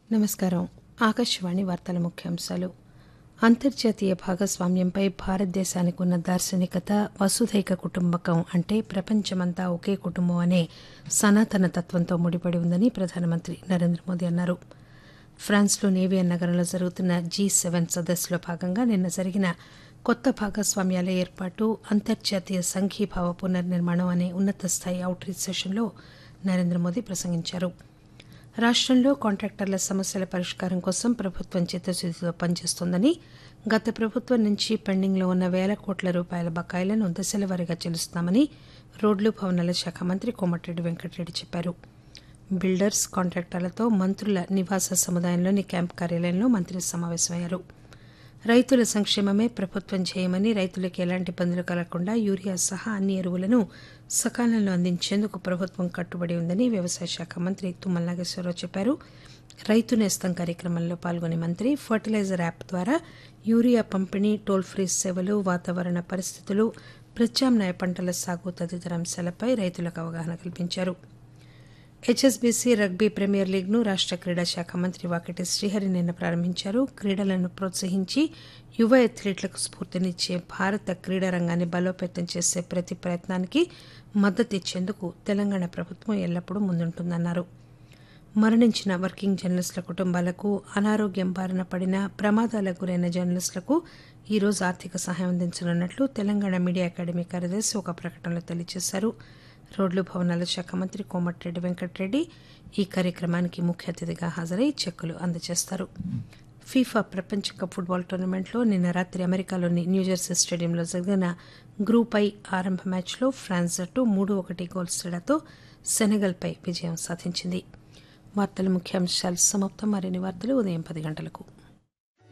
నమస్కారం. ఆకాశవాణి వార్తల ముఖ్యాంశాలు. అంతర్జాతీయ భాగస్వామ్యంపై భారతదేశానికి ఉన్న దార్శనికత వసుధైక కుటుంబకం అంటే ప్రపంచమంతా ఒకే కుటుంబం అనే సనాతన తత్వంతో ముడిపడి ఉందని ప్రధానమంత్రి నరేంద్ర మోదీ అన్నారు. ఫ్రాన్స్లోని ఏవియన్ నగరంలో జరుగుతున్న G7 సదస్సులో భాగంగా నిన్న జరిగిన కొత్త భాగస్వామ్యాల ఏర్పాటు, అంతర్జాతీయ సంఘీభావ పునర్నిర్మాణం అనే ఉన్నత స్థాయి అవుట్ రీచ్ సెషన్లో నరేంద్ర మోదీ ప్రసంగించారు. రాష్టంలో కాంట్రాక్టర్ల సమస్యల పరిష్కారం కోసం ప్రభుత్వం చిత్తశుద్దితో పనిచేస్తోందని, గత ప్రభుత్వం నుంచి పెండింగ్లో ఉన్న వేల కోట్ల రూపాయల బకాయిలను దశలవారీగా చెల్లిస్తామని రోడ్లు, భవనాల శాఖ మంత్రి కోమటిరెడ్డి వెంకటరెడ్డి చెప్పారు. బిల్డర్స్, కాంట్రాక్టర్లతో మంత్రుల నివాస సముదాయంలోని క్యాంపు కార్యాలయంలో మంత్రి సమావేశమయ్యారు. రైతుల సంక్షేమమే ప్రభుత్వం ధ్యేయమని, రైతులకు ఎలాంటి ఇబ్బందులు కలగకుండా యూరియా సహా అన్ని ఎరువులను సకాలంలో అందించేందుకు ప్రభుత్వం కట్టుబడి ఉందని వ్యవసాయ శాఖ మంత్రి తుమ్మల నాగేశ్వరరావు చెప్పారు. రైతు నేస్తం కార్యక్రమంలో పాల్గొనే మంత్రి ఫర్టిలైజర్ యాప్ ద్వారా యూరియా పంపిణీ, టోల్ ఫ్రీ సేవలు, వాతావరణ పరిస్థితులు, ప్రత్యామ్నాయ పంటల సాగు తదితర అంశాలపై రైతులకు అవగాహన కల్పించారు. హెచ్ఎస్బీసీ రగ్బీ ప్రీమియర్ లీగ్ను రాష్ట క్రీడా శాఖ మంత్రి వాకిటి శ్రీహరి నిన్న ప్రారంభించారు. క్రీడలను ప్రోత్సహించి యువ అథ్లీట్లకు స్ఫూర్తినిచ్చే భారత క్రీడా రంగాన్ని బలోపేతం చేసే ప్రతి ప్రయత్నానికి మద్దతు ఇచ్చేందుకు తెలంగాణ ప్రభుత్వం ఎల్లప్పుడూ ముందుంటుందన్నారు. మరణించిన వర్కింగ్ జర్నలిస్టుల కుటుంబాలకు, అనారోగ్యం బారిన పడిన, ప్రమాదాలకు గురైన జర్నలిస్టులకు ఈరోజు ఆర్థిక సహాయం అందించనున్నట్లు తెలంగాణ మీడియా అకాడమీ కార్యదర్శి ఒక ప్రకటనలో తెలియజేశారు. రోడ్లు, భవనాల శాఖ మంత్రి కోమటిరెడ్డి వెంకటరెడ్డి ఈ కార్యక్రమానికి ముఖ్య అతిథిగా హాజరై చెక్కులు అందజేస్తారు. ఫీఫా ప్రపంచ కప్ ఫుట్బాల్ టోర్నమెంట్లో నిన్న రాత్రి అమెరికాలోని న్యూజెర్సీ స్టేడియంలో జరిగిన గ్రూప్ ఐ ఆరంభ మ్యాచ్లో ఫ్రాన్స్ జట్టు 3-1 గోల్స్ తేడాతో సెనెగల్పై విజయం సాధించింది. వార్తల ముఖ్యాంశాలు సమాప్తం. మరిన్ని వార్తలు ఉదయం 10 గంటలకు.